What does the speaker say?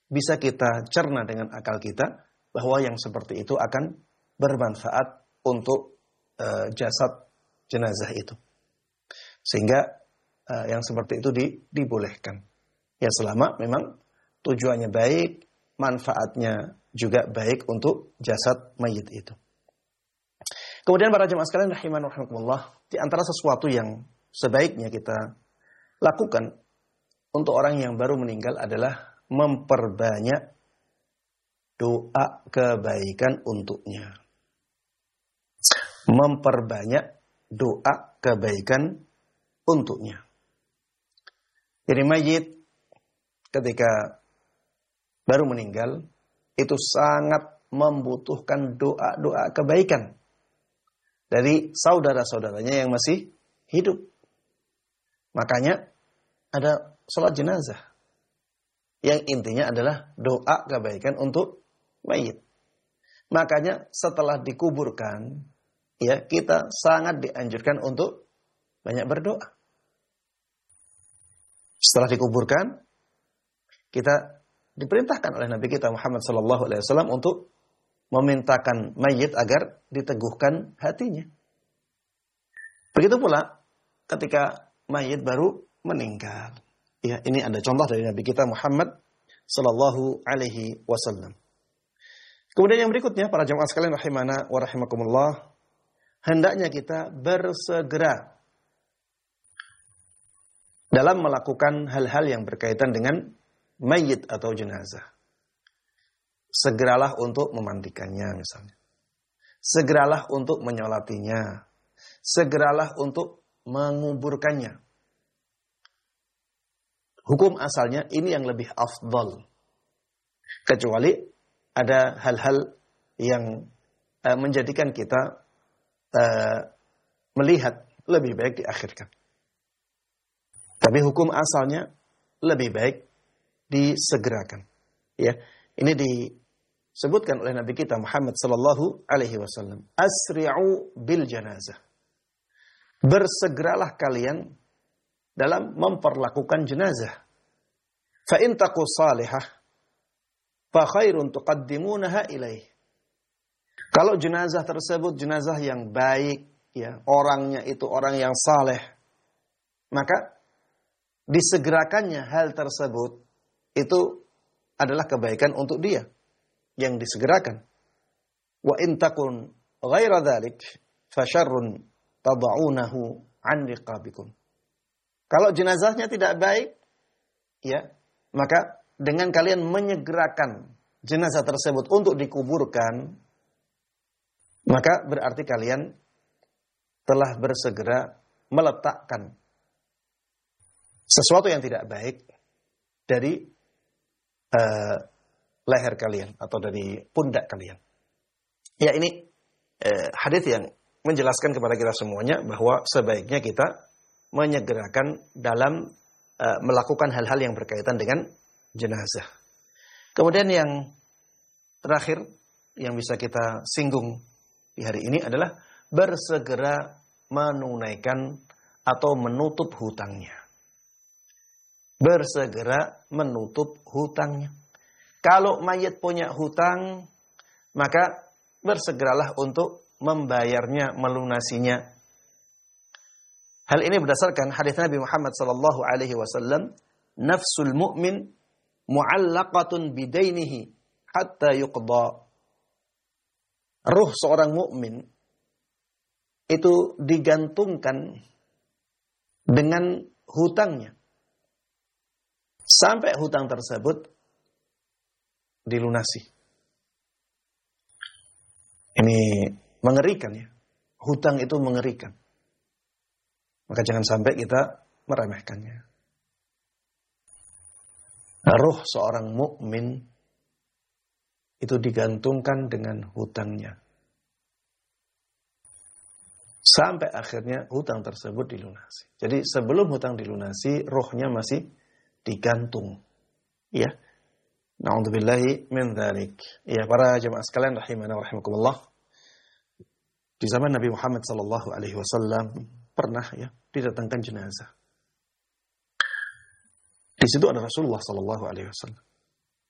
bisa kita cerna dengan akal kita bahwa yang seperti itu akan bermanfaat untuk jasad jenazah itu. Sehingga yang seperti itu dibolehkan. Ya selama memang tujuannya baik, manfaatnya juga baik untuk jasad mayit itu. Kemudian para jemaah sekalian rahiman rahimakumullah, di antara sesuatu yang sebaiknya kita lakukan untuk orang yang baru meninggal adalah memperbanyak doa kebaikan untuknya. Memperbanyak doa kebaikan untuknya. Jadi mayit ketika baru meninggal itu sangat membutuhkan doa-doa kebaikan dari saudara-saudaranya yang masih hidup. Makanya ada salat jenazah yang intinya adalah doa kebaikan untuk mayit. Makanya setelah dikuburkan, ya kita sangat dianjurkan untuk banyak berdoa. Setelah dikuburkan, kita diperintahkan oleh Nabi kita Muhammad SAW untuk memintakan mayit agar diteguhkan hatinya. Begitu pula ketika mayit baru meninggal. Ya, ini ada contoh dari Nabi kita Muhammad SAW. Kemudian yang berikutnya, para jemaah sekalian rahimana wa rahimakumullah, hendaknya kita bersegera dalam melakukan hal-hal yang berkaitan dengan mayit atau jenazah. Segeralah untuk memandikannya misalnya. Segeralah untuk menyolatinya. Segeralah untuk menguburkannya. Hukum asalnya ini yang lebih afdal. Kecuali ada hal-hal yang menjadikan kita melihat lebih baik diakhirkan. Tapi hukum asalnya lebih baik disegerakan. Ya, ini disebutkan oleh Nabi kita Muhammad sallallahu alaihi wasallam. Asri'u bil janazah. Bersegeralah kalian dalam memperlakukan jenazah. Fa in taqu salihah fa khairun tuqaddimunaha ilaih. Kalau jenazah tersebut jenazah yang baik, ya, orangnya itu orang yang saleh, maka disegerakannya hal tersebut itu adalah kebaikan untuk dia yang disegerakan. Wa in takun ghaira dzalik fa syarrun tad'unahu 'an riqabikum. Kalau jenazahnya tidak baik, ya, maka dengan kalian menyegerakan jenazah tersebut untuk dikuburkan, maka berarti kalian telah bersegera meletakkan sesuatu yang tidak baik dari leher kalian atau dari pundak kalian. Ya, ini hadis yang menjelaskan kepada kita semuanya bahwa sebaiknya kita menyegerakan dalam melakukan hal-hal yang berkaitan dengan jenazah. Kemudian yang terakhir yang bisa kita singgung di hari ini adalah bersegera menunaikan atau menutup hutangnya. Bersegera menutup hutangnya. Kalau mayit punya hutang, maka bersegeralah untuk membayarnya, melunasinya. Hal ini berdasarkan hadis Nabi Muhammad sallallahu alaihi wasallam, nafsul mu'min mu'allaqatun bidainihi hatta yuqda. Ruh seorang mukmin itu digantungkan dengan hutangnya sampai hutang tersebut dilunasi. Ini mengerikan, ya. Hutang itu mengerikan. Maka jangan sampai kita meremehkannya. Ruh seorang mukmin itu digantungkan dengan hutangnya sampai akhirnya hutang tersebut dilunasi. Jadi sebelum hutang dilunasi, ruhnya masih digantung. Ya. Na'udzubillahi min dzalik. Ya, para jemaah sekalian rahimana wa rahimakumullah. Di zaman Nabi Muhammad sallallahu alaihi wasallam pernah, ya, didatangkan jenazah. Di situ ada Rasulullah sallallahu alaihi wasallam.